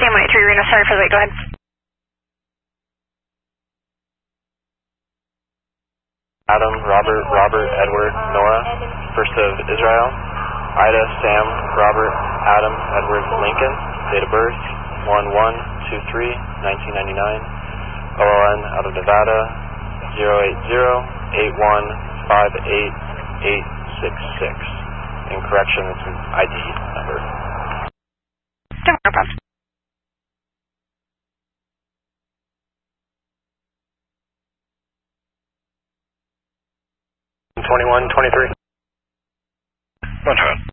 Sam 183 Reno, sorry for the wait, go ahead. Adam, Robert, Edward, Nora, First of Israel, Ida, Sam, Robert, Adam, Edward, Lincoln, date of birth, 11/23/1999, OLN out of Nevada, 080-8158-866. In correction, it's an ID number. No problem. 2123. 1